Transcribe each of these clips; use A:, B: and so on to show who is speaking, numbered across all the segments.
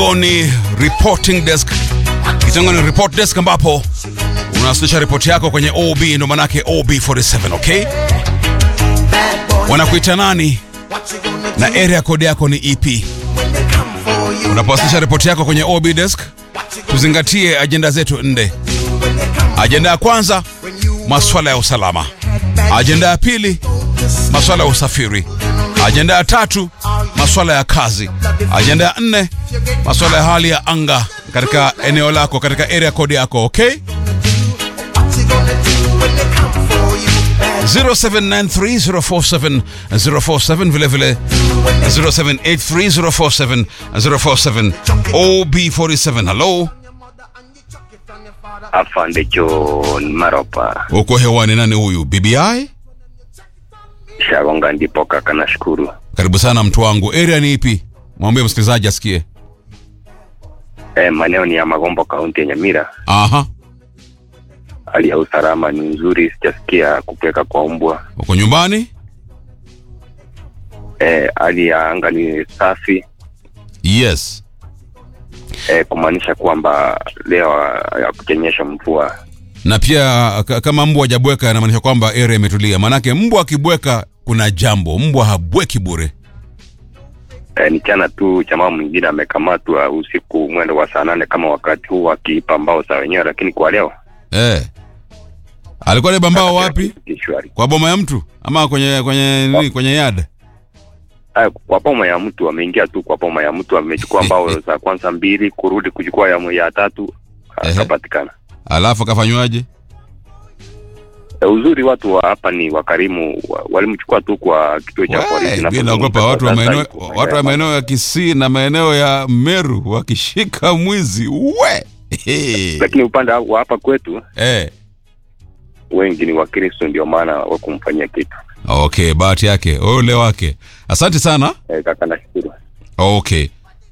A: Ni reporting desk. Kitengo ni report desk ambapo unawasilisha ripoti yako kwenye OB, ndo manake OB47, okay? Wanakuita nani na area code yako ni EP. Unapowasilisha ripoti yako kwenye OB desk, tuzingatie agenda zetu nne. Agenda ya kwanza, masuala ya usalama. Agenda ya pili, masuala ya usafiri. Agenda ya tatu, masuala ya kazi. Agenda ya nne, masuala ya hali ya anga katika eneo lako, katika area code yako, okay? 0793047047 vile vile 0783047047 OB47. Hello,
B: Afande John Maropa.
A: uko hewani. Nani huyu? BBI
B: Shagonga ndipo kaka, nashukuru.
A: karibu sana mtu wangu. Area ni ipi? Mwambie msikilizaji asikie.
B: Maneno ni ya Magombo, kaunti ya Nyamira.
A: Aha,
B: Hali ya usalama ni nzuri, sijasikia kupeka kwa mbwa.
A: uko nyumbani?
B: Hali ya anga ni safi.
A: Yes.
B: Kumaanisha kwamba leo ya kukenyesha mvua.
A: Na pia kama mbwa hajabweka inamaanisha kwamba area imetulia. Manake mbwa akibweka kuna jambo, mbwa habweki bure.
B: Ni chana tu jamaa mwingine amekamatwa usiku mwendo wa saa 8 kama wakati huu wakipambao saa wenyewe, lakini kwa leo
A: alikuwa ni bambao wapi?
B: Kishwari.
A: Kwa boma ya mtu ama kwenye yard?
B: Kwa boma ya mtu ameingia tu, kwa boma ya mtu amechukua mbao za kwanza 2, kurudi kuchukua ya tatu akapatikana.
A: Alafu kafanywaje?
B: Uzuri watu wa hapa ni wakarimu, walimchukua tu kwa kituo cha polisi.
A: Mimi naogopa watu wa maeneo ya Kisii na maeneo ya Meru wakishika mwizi.
B: Lakini upande wa hapa kwetu wengi ni Wakristo, ndio maana wakumfanyia kitu.
A: Okay, bahati yake, ole wake. Asante sana.
B: Kaka, nashukuru.
A: Okay.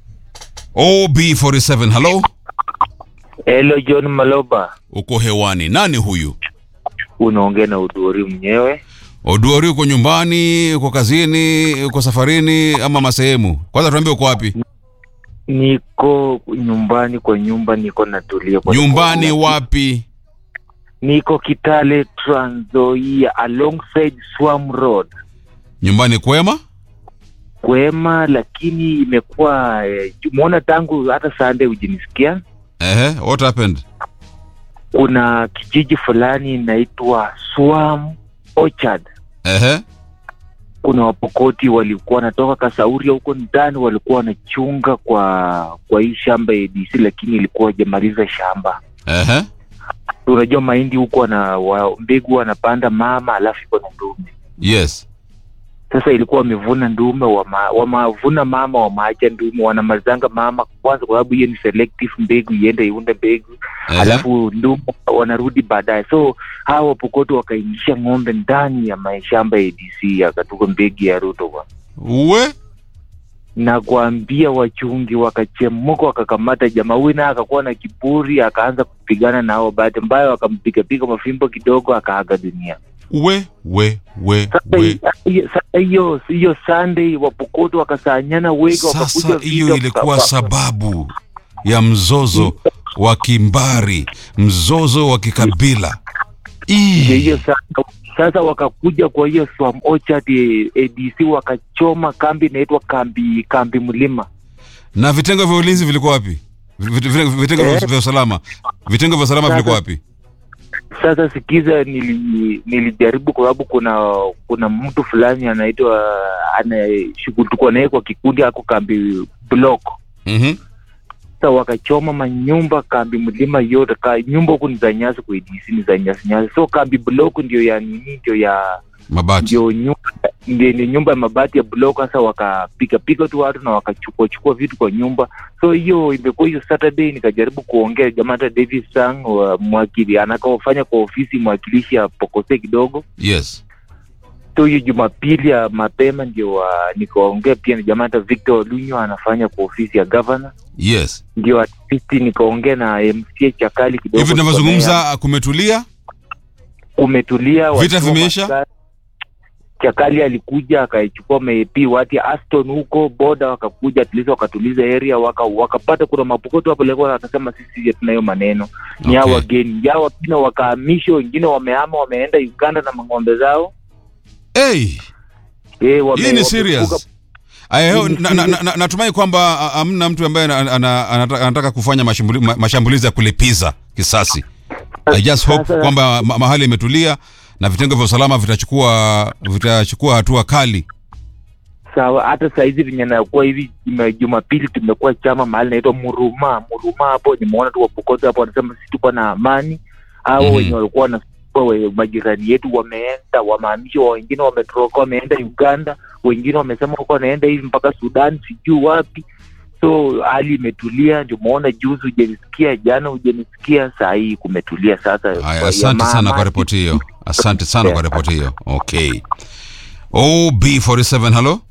A: OB47, hello.
C: Hello John Maloba.
A: Uko hewani. Nani huyu?
C: Unaongea na Oduori mwenyewe.
A: Oduori, uko nyumbani, uko kazini, uko safarini ama masehemu? Kwanza tuambie uko wapi?
C: Niko nyumbani, kwa nyumba niko natulia kwa
A: nyumbani. Wapi?
C: Niko Kitale, Trans Nzoia, alongside Swam Road.
A: Nyumbani kwema?
C: Kwema, lakini imekuwa umeona tangu hata Sunday ujinisikia?
A: What happened?
C: Kuna kijiji fulani inaitwa Swam Orchard. Kuna wapokoti walikuwa wanatoka Kasauri huko ndani, walikuwa wanachunga kwa hii shamba ya DC, lakini ilikuwa hajamaliza shamba. Unajua mahindi huko mbegu wanapanda mama alafu iko na ndume.
A: Yes.
C: Sasa ilikuwa wamevuna ndume, wamavuna mama, wamaacha ndume, wanamazanga mama kwanza kwa sababu hiyo ni selective mbegu, iende iunde mbegu. Alafu ndume wanarudi baadaye. So hao wapokoto wakaingisha ng'ombe ndani ya mashamba ya DC, akatuka mbegu ya Ruto. Na kuambia wachungi wakachemuka, wakakamata jamaa huyu, na akakuwa na kiburi, akaanza kupigana nao. Bahati mbaya wakampiga mafimbo kidogo, akaaga dunia. Sasa hiyo Sunday wapokoto wakasanyana wengi, wakakuja.
A: Sasa hiyo ilikuwa sababu ya mzozo wa kimbari, mzozo wa kikabila.
C: Hiyo sasa wakakuja kwa hiyo Swam Orchard ADC, wakachoma kambi inaitwa kambi Mlima.
A: Na vitengo vya ulinzi vilikuwa wapi? Vitengo vya usalama. Vitengo vya usalama vilikuwa wapi?
C: Sasa sikiza, nilijaribu kwa sababu kuna mtu fulani anaitwa anashughulika naye kwa kikundi hapo kambi block. Sasa wakachoma manyumba kambi Mlima yote, nyumba huko ni za nyasi, kwa DC ni za nyasi. So kambi block ndio ya nini, ndio ya
A: mabati,
C: ndio nyumba ya mabati ya block. Sasa wakapiga tu watu na wakachukua vitu kwa nyumba. So hiyo imekuwa hiyo Saturday, nikajaribu kuongea jamaa David Sang wa mwakili anakofanya kwa ofisi mwakilishi ya Pokose kidogo.
A: Yes.
C: So hiyo Jumapili ya mapema ndio nikaongea pia na jamaa Victor Lunyo anafanya kwa ofisi ya governor.
A: Yes.
C: Ndio artist, nikaongea na MCA Chakali kidogo.
A: Hivi tunavyozungumza kumetulia?
C: Vita
A: vimeisha?
C: Chakali alikuja akaichukua MP wati Aston huko boda, wakakuja at least wakatuliza area, wakapata kuna mapokoto hapo leo, akasema sisi tunayo maneno ni hao wageni yao, pia wakahamishwa, wengine wamehama wameenda Uganda na ng'ombe zao.
A: Hii ni serious. Natumai kwamba hamna mtu ambaye anataka kufanya mashambulizi ya kulipiza kisasi. I just hope kwamba mahali imetulia na vitengo vya usalama vitachukua hatua kali.
C: Sawa, hata saizi vinyana kwa hivi Jumapili tumekuwa chama mahali naitwa Muruma hapo, nimeona tu wapokoto hapo wanasema sisi tuko na amani. Hao wenye walikuwa na majirani yetu wameenda, wamehamishwa, wengine wametoroka wameenda Uganda, wengine wamesema wako wanaenda hivi mpaka Sudan sijui wapi. So hali imetulia, ndio muona juzi hujenisikia, jana hujenisikia, saa hii kumetulia sasa.
A: Asante sana kwa ripoti hiyo. Asante sana kwa ripoti hiyo. Okay. OB47, hello.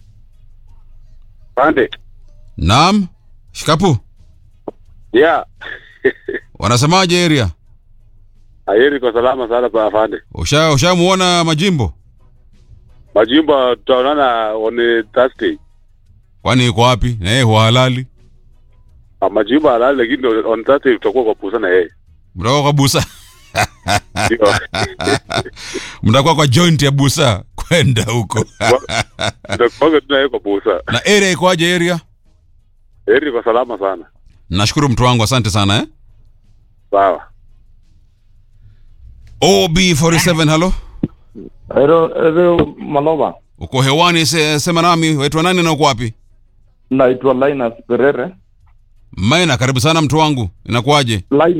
D: Pande.
A: Naam. Shikapu.
D: Yeah.
A: Wanasemaje area?
D: Ayeri kwa salama sana kwa afande.
A: Ushamuona Majimbo?
D: Majimbo tutaonana on Thursday.
A: Kwani yuko wapi? Na yeye huwa halali?
D: Majimbo halali, lakini on Thursday tutakuwa kwa Busa na yeye.
A: Mtakuwa kwa Busa? Mtakuwa kwa joint ya Busa kwenda huko.
D: Tutakuwa tunaye kwa Busa.
A: Na area iko aje area?
D: Area kwa salama sana.
A: Nashukuru mtu wangu, asante sana
D: Sawa.
A: OB47, hello.
E: Hello Maloba.
A: Uko hewani, sema nami, waitwa nani na uko wapi?
E: Naitwa Linus Perere.
A: Maina, karibu sana mtu wangu. Inakuaje?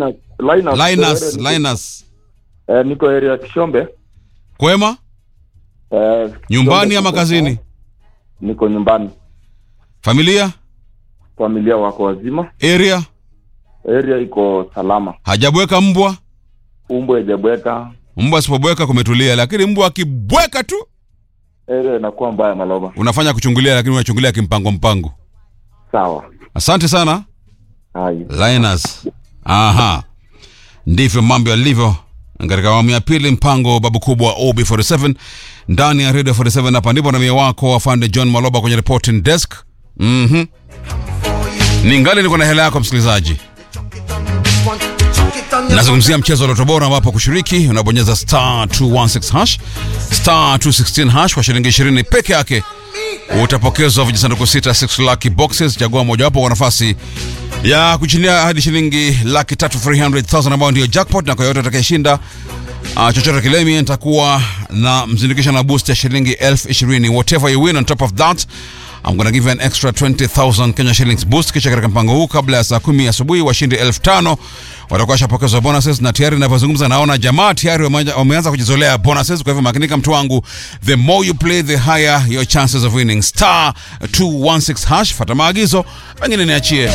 A: Linus.
E: Niko area Kishombe.
A: Kwema? Nyumbani ama kazini?
E: Niko nyumbani.
A: Familia
E: wako wazima.
A: Area
E: iko salama.
A: Hajabweka mbwa?
E: Mbwa hajabweka.
A: Mbwa sipobweka kumetulia, lakini mbwa akibweka tu
E: inakuwa mbaya Maloba.
A: Unafanya kuchungulia, lakini unachungulia kimpango.
E: Sawa.
A: Asante sana.
E: Hai.
A: Linus. Aha. Ndivyo mambo yalivyo katika awamu ya pili, mpango babu kubwa OB47 ndani ya Radio 47. Hapa ndipo na mie wako afande John Maloba kwenye reporting desk. Ningali niko na hela yako msikilizaji. Nazungumzia mchezo wa Loto Bora ambapo kushiriki unabonyeza *216# *216# kwa shilingi 20 peke yake. Utapokezwa vijisanduku 6 lucky boxes, chagua moja wapo kwa nafasi ya kuchinia hadi shilingi 300,000 ambayo ndio jackpot, na kwa yote atakayeshinda chochote kile mimi nitakuwa na mzindikisha na boost ya shilingi 20,000. Whatever you win on top of that, I'm gonna give you an extra 20,000 Kenya shillings boost. Kisha katika mpango huu kabla ya saa 10 asubuhi washindi 5,000 watakuwa washapokezwa bonuses, na tayari ninapozungumza naona jamaa tayari wameanza kujizolea bonuses. Kwa hivyo makinika mtu wangu, the more you play the higher your chances of winning. *216#, fuata maagizo, wengine niachie.